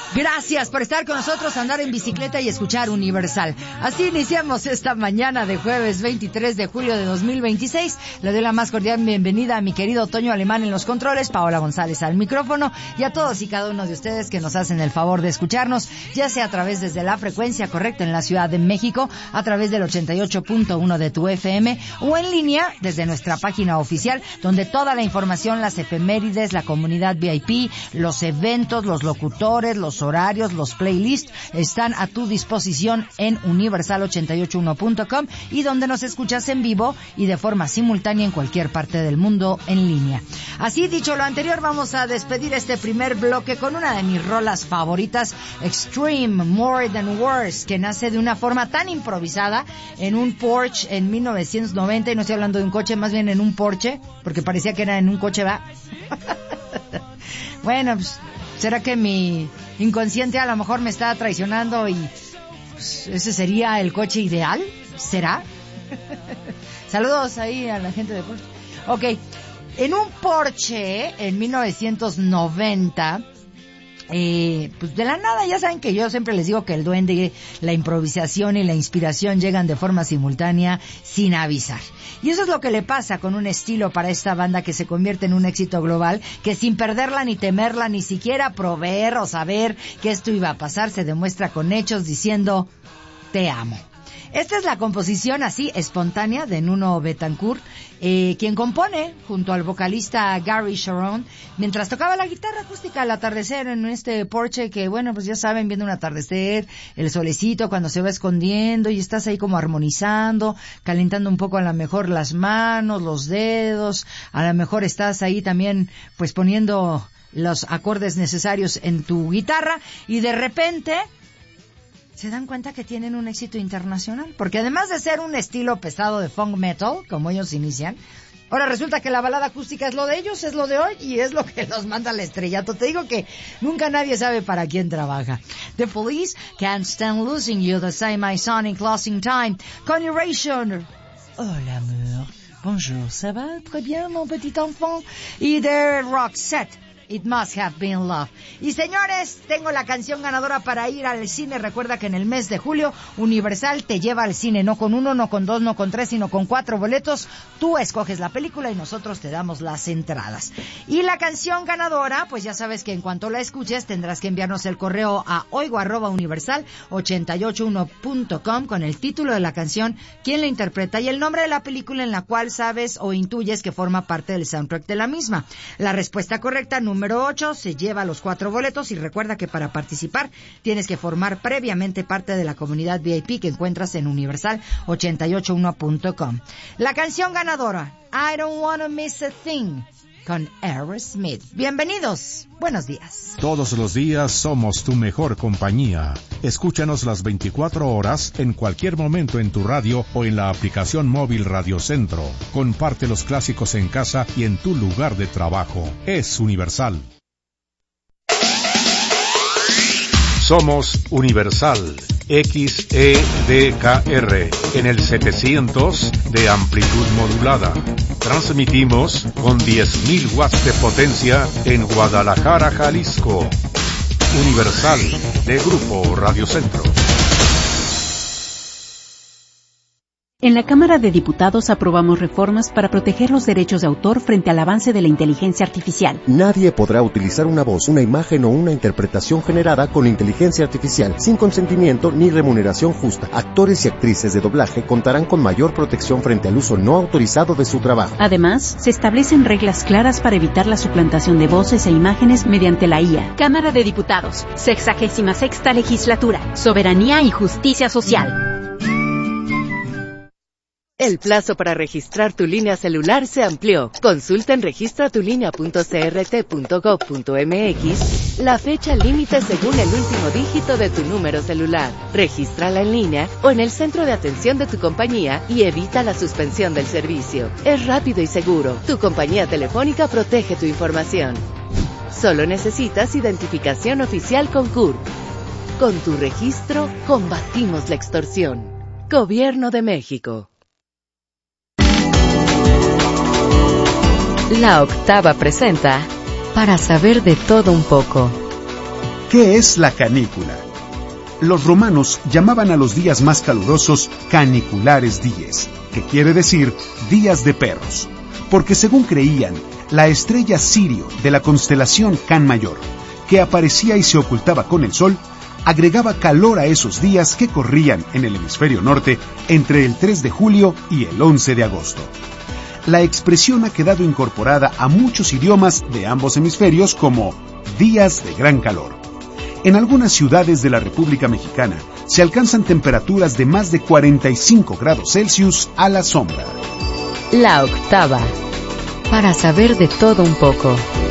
Gracias por estar con nosotros, andar en bicicleta y escuchar Universal. Así iniciamos esta mañana de jueves 23 de julio de 2026. Le doy la más cordial bienvenida a mi querido Toño Alemán en los controles, Paola González al micrófono y a todos y cada uno de ustedes que nos hacen el favor de escucharnos, ya sea a través desde la frecuencia correcta en la Ciudad de México, a través del 88.1 de tu FM o en línea desde nuestra página oficial, donde toda la información, las efemérides, la comunidad VIP, los eventos, los locutores, los horarios, los playlists están a tu disposición en universal881.com y donde nos escuchas en vivo y de forma simultánea en cualquier parte del mundo en línea. Así, dicho lo anterior, vamos a despedir este primer bloque con una de mis rolas favoritas, Extreme, More Than Words, que nace de una forma tan improvisada en un Porsche en 1990, y no estoy hablando de un coche, más bien en un Porsche, porque parecía que era en un coche, ¿va? Bueno, pues, ¿será que mi inconsciente a lo mejor me está traicionando y pues, ese sería el coche ideal? ¿Será? Saludos ahí a la gente de Porsche. Ok, en un Porsche en 1990, pues de la nada, ya saben que yo siempre les digo que el duende, la improvisación y la inspiración llegan de forma simultánea sin avisar. Y eso es lo que le pasa con un estilo para esta banda que se convierte en un éxito global, que sin perderla ni temerla, ni siquiera proveer o saber que esto iba a pasar, se demuestra con hechos diciendo, te amo. Esta es la composición así espontánea de Nuno Betancourt, quien compone junto al vocalista Gary Sharon mientras tocaba la guitarra acústica al atardecer en este Porsche que, bueno, pues ya saben, viendo un atardecer, el solecito cuando se va escondiendo y estás ahí como armonizando, calentando un poco a lo mejor las manos, los dedos, a lo mejor estás ahí también pues poniendo los acordes necesarios en tu guitarra y de repente se dan cuenta que tienen un éxito internacional, porque además de ser un estilo pesado de funk metal, como ellos inician, ahora resulta que la balada acústica es lo de ellos, es lo de hoy, y es lo que los manda al estrellato. Te digo que nunca nadie sabe para quién trabaja. The Police, Can't Stand Losing You, The Same My Son in Closing Time, Connie Ration, Hola amour, bonjour, ça va, très bien mon petit enfant, y The Roxette, It Must Have Been Love. Y señores, tengo la canción ganadora para ir al cine. Recuerda que en el mes de julio Universal te lleva al cine, no con 1, no con 2, no con 3, sino con 4 boletos. Tú escoges la película y nosotros te damos las entradas. Y la canción ganadora, pues ya sabes que en cuanto la escuches tendrás que enviarnos el correo a oigo@universal881.com con el título de la canción, quién la interpreta y el nombre de la película en la cual sabes o intuyes que forma parte del soundtrack de la misma. La respuesta correcta, número 8, se lleva los 4 boletos y recuerda que para participar tienes que formar previamente parte de la comunidad VIP que encuentras en universal881.com. La canción ganadora, I Don't Wanna Miss a Thing, con Aerosmith. Bienvenidos, buenos días. Todos los días somos tu mejor compañía. Escúchanos las 24 horas en cualquier momento en tu radio o en la aplicación móvil Radio Centro. Comparte los clásicos en casa y en tu lugar de trabajo. Es Universal. Somos Universal XEDKR en el 700 de amplitud modulada. Transmitimos con 10.000 watts de potencia en Guadalajara, Jalisco. Universal de Grupo Radio Centro. En la Cámara de Diputados aprobamos reformas para proteger los derechos de autor frente al avance de la inteligencia artificial. Nadie podrá utilizar una voz, una imagen o una interpretación generada con inteligencia artificial sin consentimiento ni remuneración justa. Actores y actrices de doblaje contarán con mayor protección frente al uso no autorizado de su trabajo. Además, se establecen reglas claras para evitar la suplantación de voces e imágenes mediante la IA. Cámara de Diputados, 66ª Legislatura, Soberanía y Justicia Social. El plazo para registrar tu línea celular se amplió. Consulta en registratulínea.crt.gov.mx la fecha límite según el último dígito de tu número celular. Regístrala en línea o en el centro de atención de tu compañía y evita la suspensión del servicio. Es rápido y seguro. Tu compañía telefónica protege tu información. Solo necesitas identificación oficial con CURP. Con tu registro, combatimos la extorsión. Gobierno de México. La Octava presenta Para saber de todo un poco. ¿Qué es la canícula? Los romanos llamaban a los días más calurosos caniculares dies, que quiere decir días de perros, porque según creían, la estrella Sirio de la constelación Can Mayor, que aparecía y se ocultaba con el sol, agregaba calor a esos días que corrían en el hemisferio norte entre el 3 de julio y el 11 de agosto. La expresión ha quedado incorporada a muchos idiomas de ambos hemisferios como días de gran calor. En algunas ciudades de la República Mexicana se alcanzan temperaturas de más de 45 grados Celsius a la sombra. La octava. Para saber de todo un poco.